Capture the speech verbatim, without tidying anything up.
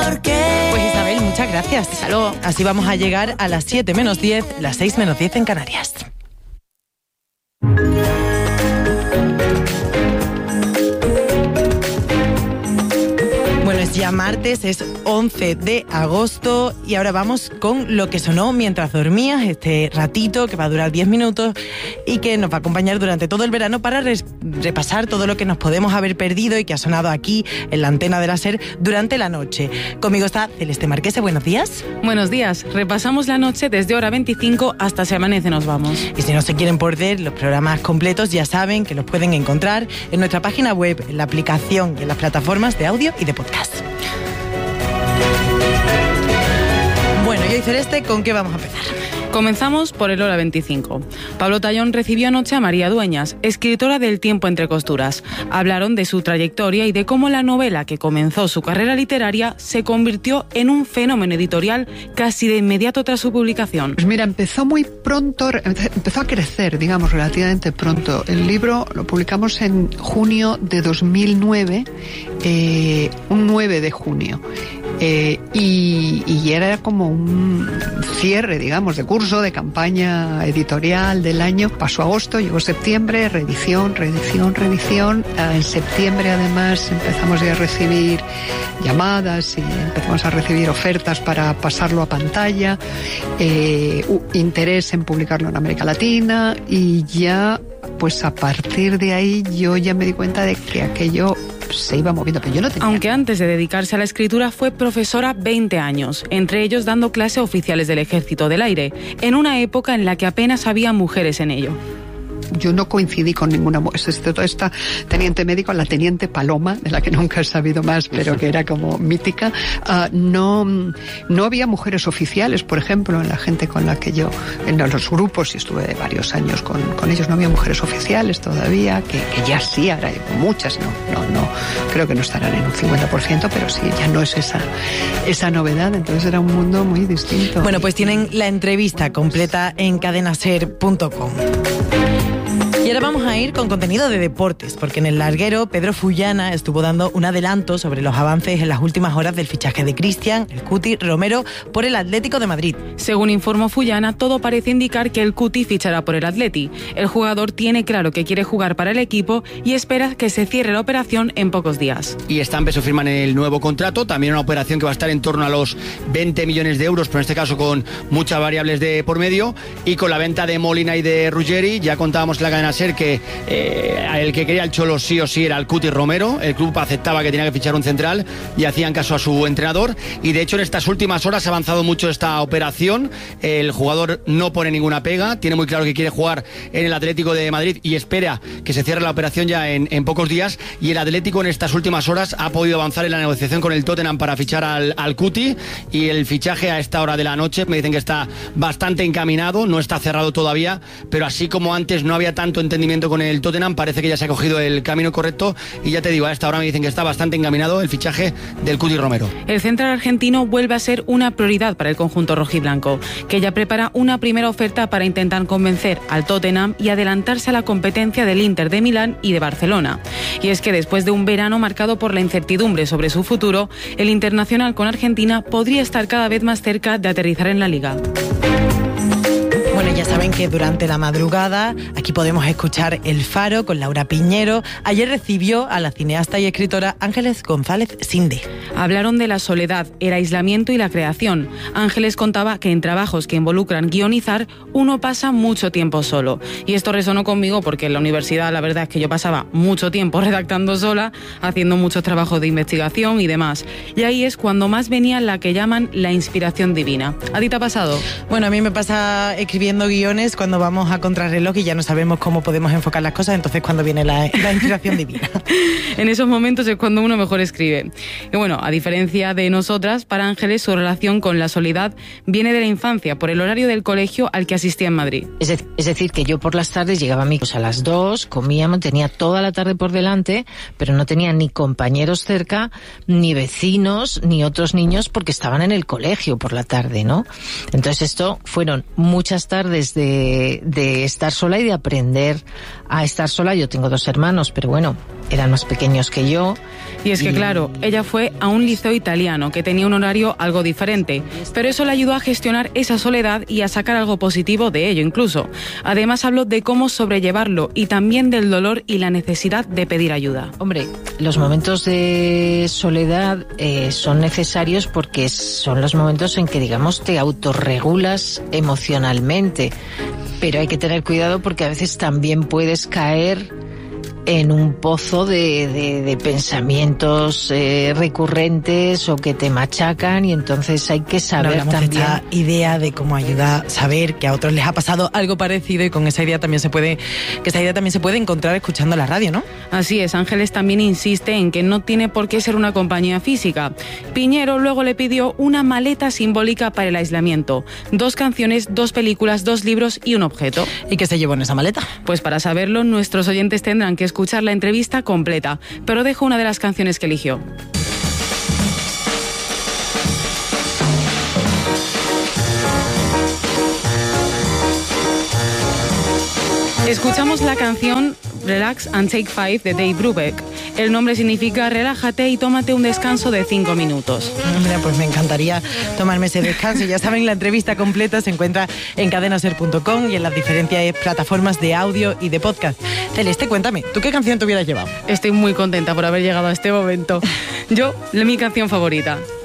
por qué. Pues Isabel, muchas gracias. Hasta luego. Así vamos a llegar a las siete menos diez, las seis menos diez en Canarias. Bueno, es ya martes, es once de agosto y ahora vamos con lo que sonó mientras dormías, este ratito que va a durar diez minutos y que nos va a acompañar durante todo el verano para res- repasar todo lo que nos podemos haber perdido y que ha sonado aquí en la antena de la SER durante la noche. Conmigo está Celeste Marquese, buenos días. Buenos días. Repasamos la noche desde hora veinticinco hasta Se Amanece Nos Vamos. Y si no se quieren perder los programas completos, ya saben que los pueden encontrar en nuestra página web, en la aplicación y en las plataformas de audio y de podcast. Bueno, y hoy, Celeste, ¿con qué vamos a empezar? Comenzamos por el hora veinticinco. Pablo Tallón recibió anoche a María Dueñas, escritora del Tiempo entre costuras. Hablaron de su trayectoria y de cómo la novela que comenzó su carrera literaria se convirtió en un fenómeno editorial casi de inmediato tras su publicación. Pues mira, empezó muy pronto, empezó a crecer, digamos, relativamente pronto. El libro lo publicamos en junio de dos mil nueve, eh, un nueve de junio. Eh, y, y era como un cierre, digamos, de curso, de campaña editorial del año. Pasó agosto, llegó septiembre, reedición, reedición, reedición. Eh, en septiembre, además, empezamos ya a recibir llamadas y empezamos a recibir ofertas para pasarlo a pantalla, eh, interés en publicarlo en América Latina y ya, pues a partir de ahí yo ya me di cuenta de que aquello se iba moviendo, pero yo no tenía. Aunque antes de dedicarse a la escritura fue profesora veinte años, entre ellos dando clase a oficiales del Ejército del Aire, en una época en la que apenas había mujeres en ello. Yo no coincidí con ninguna mujer, excepto esta teniente médico, la teniente Paloma, de la que nunca he sabido más, pero que era como mítica. Uh, no, no había mujeres oficiales, por ejemplo, en la gente con la que yo, en los grupos, y estuve varios años con, con ellos, no había mujeres oficiales todavía, que, que ya sí, ahora hay muchas, no, no, no, creo que no estarán en un cincuenta por ciento, pero sí, ya no es esa, esa novedad, entonces era un mundo muy distinto. Bueno, pues tienen la entrevista completa en cadenaser punto com. Y ahora vamos a ir con contenido de deportes, porque en el larguero Pedro Fullana estuvo dando un adelanto sobre los avances en las últimas horas del fichaje de Cristian, el Cuti Romero, por el Atlético de Madrid. Según informó Fullana, todo parece indicar que el Cuti fichará por el Atleti. El jugador tiene claro que quiere jugar para el equipo y espera que se cierre la operación en pocos días. Y está en peso firman el nuevo contrato, también una operación que va a estar en torno a los veinte millones de euros, pero en este caso con muchas variables de por medio, y con la venta de Molina y de Ruggeri, ya contábamos en la cadena ser que eh, el que quería el Cholo sí o sí era el Cuti Romero. El club aceptaba que tenía que fichar un central y hacían caso a su entrenador, y de hecho en estas últimas horas ha avanzado mucho esta operación. El jugador no pone ninguna pega, tiene muy claro que quiere jugar en el Atlético de Madrid y espera que se cierre la operación ya en, en pocos días, y el Atlético en estas últimas horas ha podido avanzar en la negociación con el Tottenham para fichar al, al Cuti, y el fichaje a esta hora de la noche me dicen que está bastante encaminado, no está cerrado todavía, pero así como antes no había tanto entendimiento con el Tottenham, parece que ya se ha cogido el camino correcto, y ya te digo, a esta hora me dicen que está bastante encaminado el fichaje del Cuti Romero. El central argentino vuelve a ser una prioridad para el conjunto rojiblanco, que ya prepara una primera oferta para intentar convencer al Tottenham y adelantarse a la competencia del Inter de Milán y de Barcelona. Y es que después de un verano marcado por la incertidumbre sobre su futuro, el internacional con Argentina podría estar cada vez más cerca de aterrizar en la Liga. Bueno, ya saben que durante la madrugada aquí podemos escuchar El Faro con Laura Piñero. Ayer recibió a la cineasta y escritora Ángeles González Sinde. Hablaron de la soledad, el aislamiento y la creación. Ángeles contaba que en trabajos que involucran guionizar, uno pasa mucho tiempo solo. Y esto resonó conmigo porque en la universidad la verdad es que yo pasaba mucho tiempo redactando sola, haciendo muchos trabajos de investigación y demás. Y ahí es cuando más venía la que llaman la inspiración divina. ¿A ti te ha pasado? Bueno, a mí me pasa escribiendo guiones cuando vamos a contrarreloj y ya no sabemos cómo podemos enfocar las cosas, entonces cuando viene la, la inspiración divina. En esos momentos es cuando uno mejor escribe. Y bueno, a diferencia de nosotras, para Ángeles su relación con la soledad viene de la infancia, por el horario del colegio al que asistía en Madrid. Es, de, es decir, que yo por las tardes llegaba a mi casa a las dos, comíamos, tenía toda la tarde por delante, pero no tenía ni compañeros cerca, ni vecinos, ni otros niños, porque estaban en el colegio por la tarde, ¿no? Entonces esto fueron muchas tardes de, de estar sola y de aprender a estar sola. Yo tengo dos hermanos, pero bueno, eran más pequeños que yo. Y es que, claro, ella fue a un liceo italiano que tenía un horario algo diferente, pero eso le ayudó a gestionar esa soledad y a sacar algo positivo de ello incluso. Además habló de cómo sobrellevarlo y también del dolor y la necesidad de pedir ayuda. Hombre, los momentos de soledad eh, son necesarios porque son los momentos en que, digamos, te autorregulas emocionalmente, pero hay que tener cuidado porque a veces también puedes caer en un pozo de, de, de pensamientos eh, recurrentes o que te machacan, y entonces hay que saber Hablamos también... de esta idea de cómo ayudar, saber que a otros les ha pasado algo parecido, y con esa idea también se puede, que esa idea también se puede encontrar escuchando la radio, ¿no? Así es, Ángeles también insiste en que no tiene por qué ser una compañía física. Piñero luego le pidió una maleta simbólica para el aislamiento, dos canciones, dos películas, dos libros y un objeto. ¿Y qué se llevó en esa maleta? Pues para saberlo, nuestros oyentes tendrán que escuchar la entrevista completa, pero dejo una de las canciones que eligió. Escuchamos la canción Relax and Take Five de Dave Brubeck. El nombre significa relájate y tómate un descanso de cinco minutos. Mira, pues me encantaría tomarme ese descanso. Ya saben, la entrevista completa se encuentra en cadena ser punto com y en las diferentes plataformas de audio y de podcast. Celeste, cuéntame, ¿tú qué canción te hubieras llevado? Estoy muy contenta por haber llegado a este momento. Yo, mi canción favorita,